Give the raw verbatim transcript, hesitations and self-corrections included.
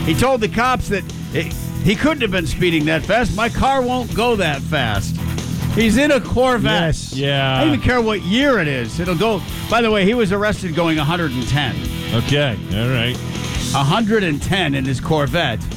He told the cops that it, he couldn't have been speeding that fast. My car won't go that fast. He's in a Corvette. Yes. Yeah. I don't even care what year it is. It'll go. By the way, he was arrested going one hundred ten. Okay. All right. one hundred ten in his Corvette.